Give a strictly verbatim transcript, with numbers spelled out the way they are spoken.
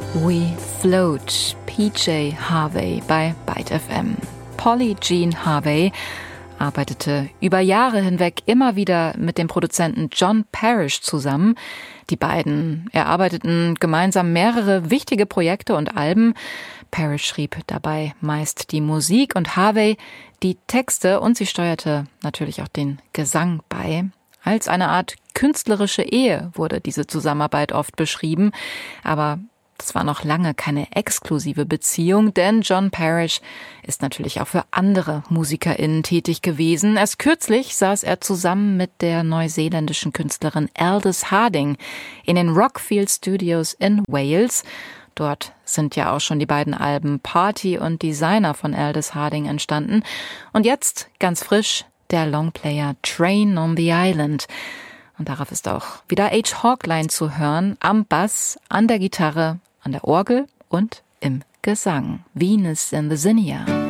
We Float, P J Harvey bei Byte F M. Polly Jean Harvey arbeitete über Jahre hinweg immer wieder mit dem Produzenten John Parrish zusammen. Die beiden erarbeiteten gemeinsam mehrere wichtige Projekte und Alben. Parrish schrieb dabei meist die Musik und Harvey die Texte und sie steuerte natürlich auch den Gesang bei. Als eine Art künstlerische Ehe wurde diese Zusammenarbeit oft beschrieben, aber das war noch lange keine exklusive Beziehung, denn John Parrish ist natürlich auch für andere MusikerInnen tätig gewesen. Erst kürzlich saß er zusammen mit der neuseeländischen Künstlerin Aldous Harding in den Rockfield Studios in Wales. Dort sind ja auch schon die beiden Alben Party und Designer von Aldous Harding entstanden. Und jetzt, ganz frisch, der Longplayer Train on the Island. Und darauf ist auch wieder H. Hawkline zu hören, am Bass, an der Gitarre, an der Orgel und im Gesang. Venus in the Zinnia.